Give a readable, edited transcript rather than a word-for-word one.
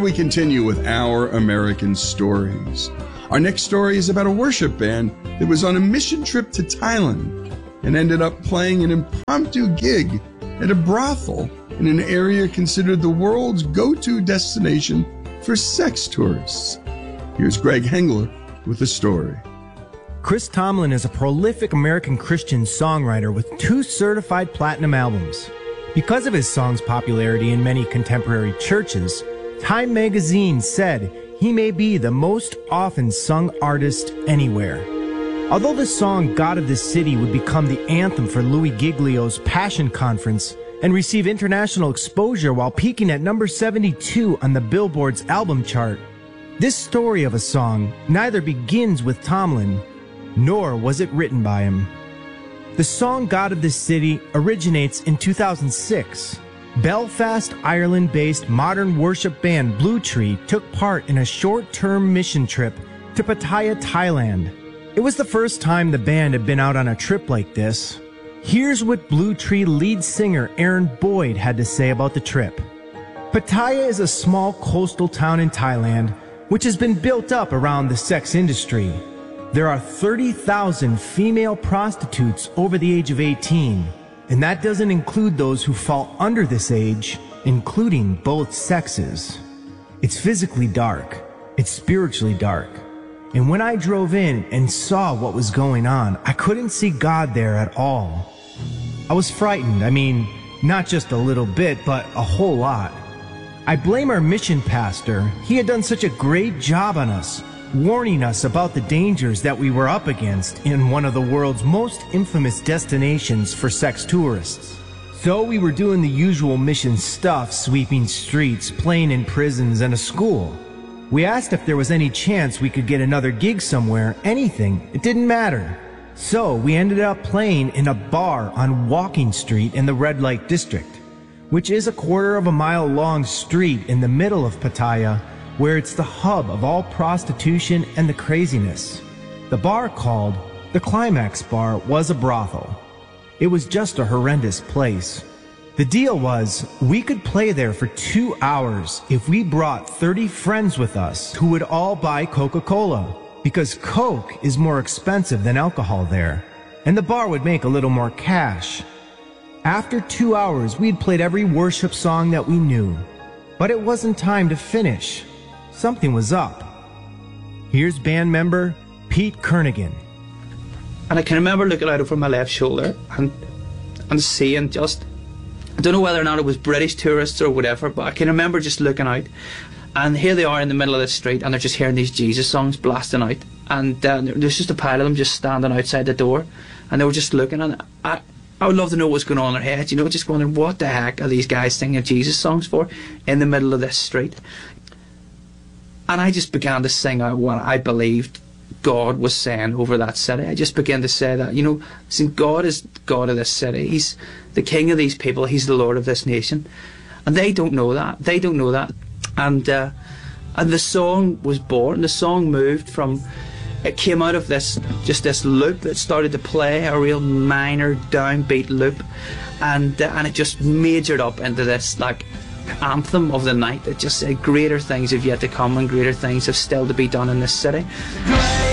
we continue with our American stories. Our next story is about a worship band that was on a mission trip to Thailand and ended up playing an impromptu gig at a brothel in an area considered the world's go-to destination for sex tourists. Here's Greg Hengler with the story. Chris Tomlin is a prolific American Christian songwriter with 2 certified platinum albums. Because of his song's popularity in many contemporary churches, Time magazine said he may be the most often sung artist anywhere. Although the song God of the City would become the anthem for Louis Giglio's Passion Conference and receive international exposure while peaking at number 72 on the Billboard's album chart, this story of a song neither begins with Tomlin, nor was it written by him. The song God of the City originates in 2006. Belfast, Ireland-based modern worship band Blue Tree took part in a short-term mission trip to Pattaya, Thailand. It was the first time the band had been out on a trip like this. Here's what Blue Tree lead singer Aaron Boyd had to say about the trip. Pattaya is a small coastal town in Thailand which has been built up around the sex industry. There are 30,000 female prostitutes over the age of 18, and that doesn't include those who fall under this age, including both sexes. It's physically dark, it's spiritually dark, and when I drove in and saw what was going on, I couldn't see God there at all. I was frightened, not just a little bit, but a whole lot. I blame our mission pastor. He had done such a great job on us, warning us about the dangers that we were up against in one of the world's most infamous destinations for sex tourists. So we were doing the usual mission stuff, sweeping streets, playing in prisons and a school. We asked if there was any chance we could get another gig somewhere, anything, it didn't matter. So we ended up playing in a bar on Walking Street in the Red Light District, which is a 1/4 mile long street in the middle of Pattaya, where it's the hub of all prostitution and the craziness. The bar, called the Climax Bar, was a brothel. It was just a horrendous place. The deal was, we could play there for 2 hours if we brought 30 friends with us who would all buy Coca-Cola, because Coke is more expensive than alcohol there, and the bar would make a little more cash. After 2 hours, we'd played every worship song that we knew, but it wasn't time to finish. Something was up. Here's band member Pete Kernaghan. And I can remember looking out over my left shoulder and seeing just, I don't know whether or not it was British tourists or whatever, but I can remember just looking out, and here they are in the middle of the street, and they're just hearing these Jesus songs blasting out, and there's just a pile of them just standing outside the door, and they were just looking, and I would love to know what's going on in their heads, just wondering what the heck are these guys singing Jesus songs for in the middle of this street. And I just began to sing out what I believed God was saying over that city. I just began to say that, God is God of this city. He's the king of these people. He's the Lord of this nation. And they don't know that. They don't know that. And the song was born. The song moved from, it came out of this loop that started to play, a real minor downbeat loop. And it just majored up into this, anthem of the night that just said greater things have yet to come and greater things have still to be done in this city.